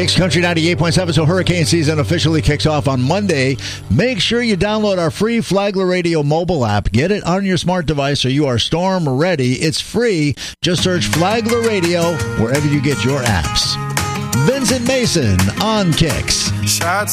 Kicks Country 98.7, so hurricane season officially kicks off on Monday. Make sure you download our free Flagler Radio mobile app. Get it on your smart device so you are storm ready. It's free. Just search Flagler Radio wherever you get your apps. Vincent Mason on Kicks. Shots